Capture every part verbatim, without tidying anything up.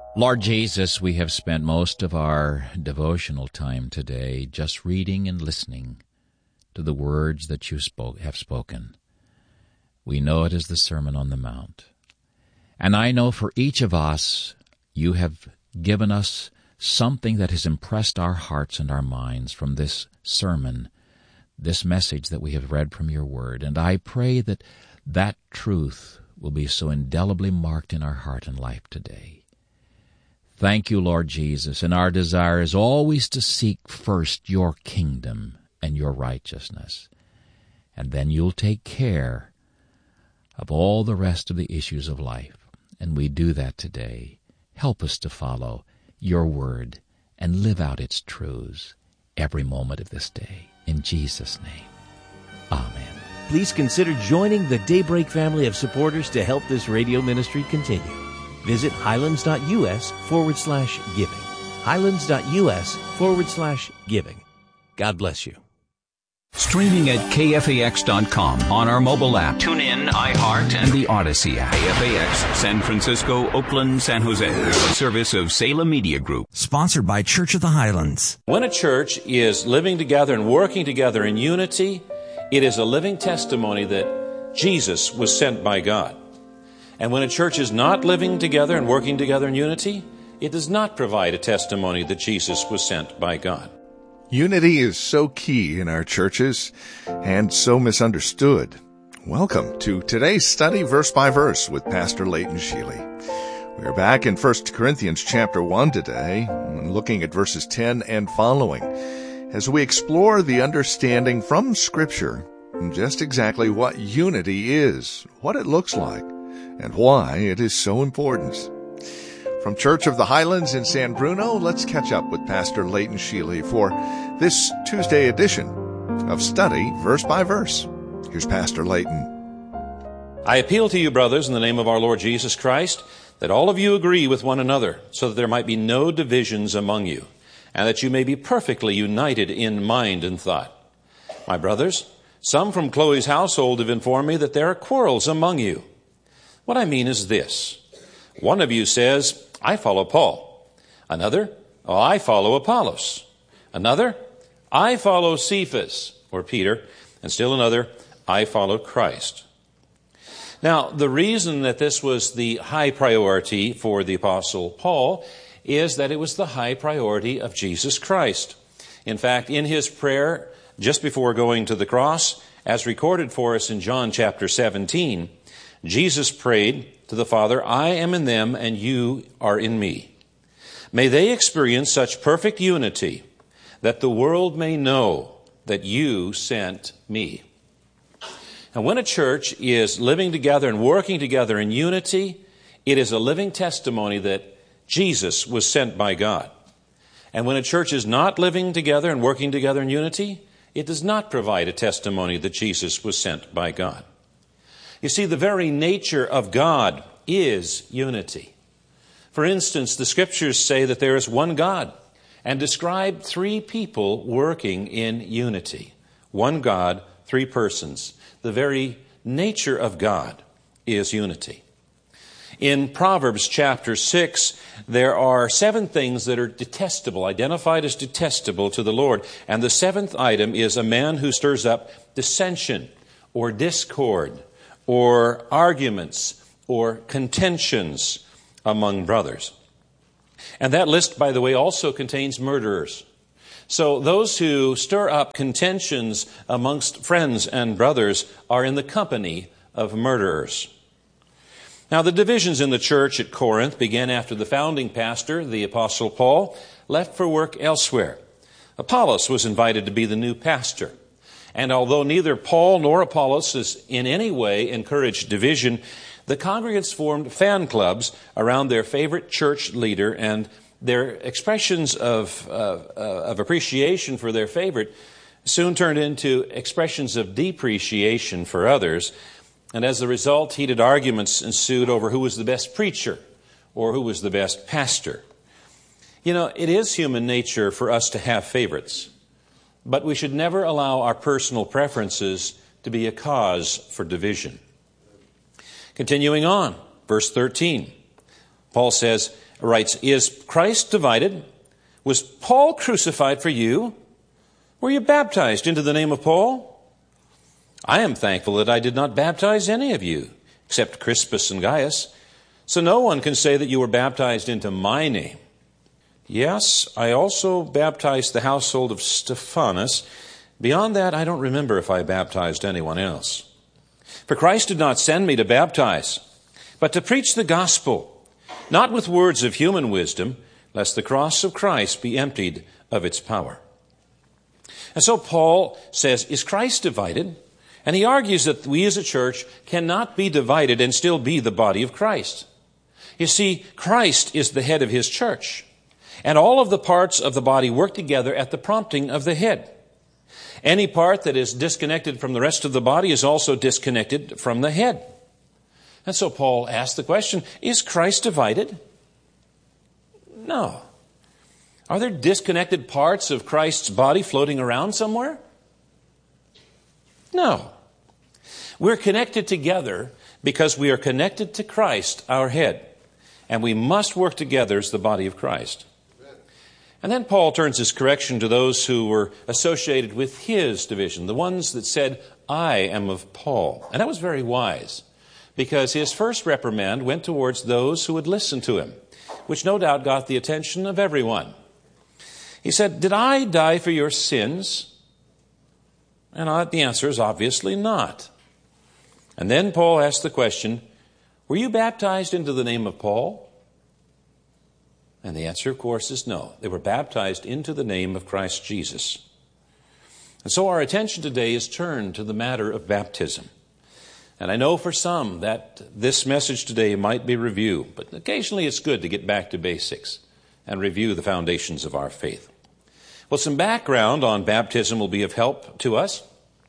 Lord Jesus, we have spent most of our devotional time today just reading and listening to the words that you spoke, have spoken. We know it is the Sermon on the Mount. And I know for each of us, you have given us something that has impressed our hearts and our minds from this sermon, this message that we have read from your word. And I pray that that truth will be so indelibly marked in our heart and life today. Thank you, Lord Jesus, and our desire is always to seek first your kingdom and your righteousness, and then you'll take care of all the rest of the issues of life, and we do that today. Help us to follow your word and live out its truths every moment of this day. In Jesus' name, amen. Please consider joining the Daybreak family of supporters to help this radio ministry continue. Visit highlands.us forward slash giving. Highlands.us forward slash giving. God bless you. Streaming at K F A X dot com on our mobile app. Tune in, iHeart, and the Odyssey app. K F A X, San Francisco, Oakland, San Jose. A service of Salem Media Group. Sponsored by Church of the Highlands. When a church is living together and working together in unity, it is a living testimony that Jesus was sent by God. And when a church is not living together and working together in unity, it does not provide a testimony that Jesus was sent by God. Unity is so key in our churches and so misunderstood. Welcome to today's study verse by verse with Pastor Leighton Sheely. We are back in First Corinthians chapter one today, looking at verses ten and following, as we explore the understanding from Scripture just exactly what unity is, what it looks like, and why it is so important. From Church of the Highlands in San Bruno, let's catch up with Pastor Leighton Sheely for this Tuesday edition of Study Verse by Verse. Here's Pastor Leighton. I appeal to you, brothers, in the name of our Lord Jesus Christ, that all of you agree with one another, so that there might be no divisions among you, and that you may be perfectly united in mind and thought. My brothers, some from Chloe's household have informed me that there are quarrels among you. What I mean is this. One of you says, I follow Paul. Another, oh, I follow Apollos. Another, I follow Cephas, or Peter. And still another, I follow Christ. Now, the reason that this was the high priority for the Apostle Paul is that it was the high priority of Jesus Christ. In fact, in his prayer just before going to the cross, as recorded for us in John chapter seventeen, Jesus prayed to the Father, I am in them and you are in me. May they experience such perfect unity that the world may know that you sent me. And when a church is living together and working together in unity, it is a living testimony that Jesus was sent by God. And when a church is not living together and working together in unity, it does not provide a testimony that Jesus was sent by God. You see, the very nature of God is unity. For instance, the Scriptures say that there is one God and describe three people working in unity. One God, three persons. The very nature of God is unity. In Proverbs chapter six, there are seven things that are detestable, identified as detestable to the Lord. And the seventh item is a man who stirs up dissension or discord or arguments or contentions among brothers. And that list, by the way, also contains murderers. So those who stir up contentions amongst friends and brothers are in the company of murderers. Now, the divisions in the church at Corinth began after the founding pastor, the Apostle Paul, left for work elsewhere. Apollos was invited to be the new pastor. And although neither Paul nor Apollos has in any way encouraged division, the congregants formed fan clubs around their favorite church leader, and their expressions of, uh, of appreciation for their favorite soon turned into expressions of depreciation for others. And as a result, heated arguments ensued over who was the best preacher or who was the best pastor. You know, it is human nature for us to have favorites, but we should never allow our personal preferences to be a cause for division. Continuing on, verse thirteen. Paul says, writes, is Christ divided? Was Paul crucified for you? Were you baptized into the name of Paul? I am thankful that I did not baptize any of you, except Crispus and Gaius. So no one can say that you were baptized into my name. Yes, I also baptized the household of Stephanas. Beyond that, I don't remember if I baptized anyone else. For Christ did not send me to baptize, but to preach the gospel, not with words of human wisdom, lest the cross of Christ be emptied of its power. And so Paul says, is Christ divided? And he argues that we as a church cannot be divided and still be the body of Christ. You see, Christ is the head of his church, and all of the parts of the body work together at the prompting of the head. Any part that is disconnected from the rest of the body is also disconnected from the head. And so Paul asked the question, is Christ divided? No. Are there disconnected parts of Christ's body floating around somewhere? No. We're connected together because we are connected to Christ, our head. And we must work together as the body of Christ. And then Paul turns his correction to those who were associated with his division, the ones that said, I am of Paul. And that was very wise, because his first reprimand went towards those who would listen to him, which no doubt got the attention of everyone. He said, did I die for your sins? And the answer is obviously not. And then Paul asked the question, were you baptized into the name of Paul? And the answer, of course, is no. They were baptized into the name of Christ Jesus. And so our attention today is turned to the matter of baptism. And I know for some that this message today might be review, but occasionally it's good to get back to basics and review the foundations of our faith. Well, some background on baptism will be of help to us.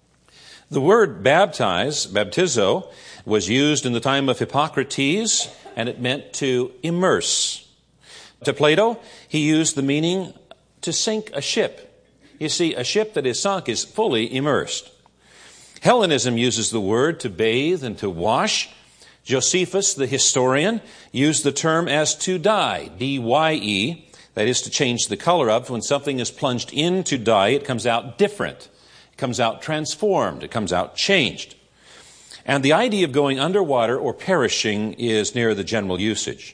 The word baptize, baptizo, was used in the time of Hippocrates, and it meant to immerse. To Plato, he used the meaning to sink a ship. You see, a ship that is sunk is fully immersed. Hellenism uses the word to bathe and to wash. Josephus, the historian, used the term as to dye, D Y E, that is to change the color of. When something is plunged into dye, it comes out different. It comes out transformed. It comes out changed. And the idea of going underwater or perishing is near the general usage.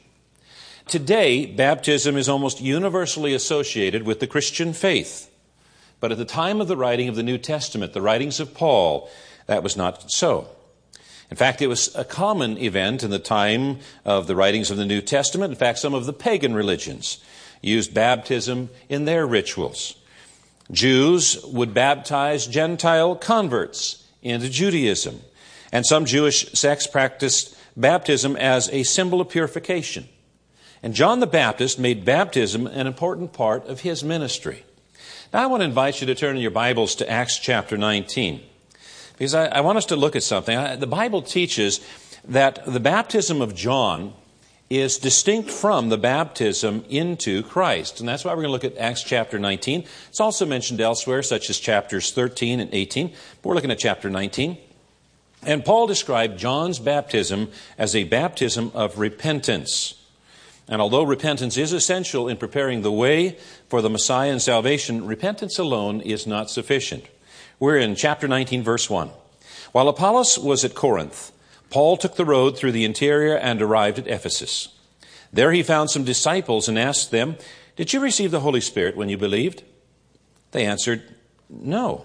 Today, baptism is almost universally associated with the Christian faith. But at the time of the writing of the New Testament, the writings of Paul, that was not so. In fact, it was a common event in the time of the writings of the New Testament. In fact, some of the pagan religions used baptism in their rituals. Jews would baptize Gentile converts into Judaism. And some Jewish sects practiced baptism as a symbol of purification. And John the Baptist made baptism an important part of his ministry. Now I want to invite you to turn in your Bibles to Acts chapter nineteen. Because I, I want us to look at something. I, the Bible teaches that the baptism of John is distinct from the baptism into Christ. And that's why we're going to look at Acts chapter nineteen. It's also mentioned elsewhere, such as chapters thirteen and eighteen. But we're looking at chapter nineteen. And Paul described John's baptism as a baptism of repentance. And although repentance is essential in preparing the way for the Messiah and salvation, repentance alone is not sufficient. We're in chapter nineteen, verse one. While Apollos was at Corinth, Paul took the road through the interior and arrived at Ephesus. There he found some disciples and asked them, "Did you receive the Holy Spirit when you believed?" They answered, "No."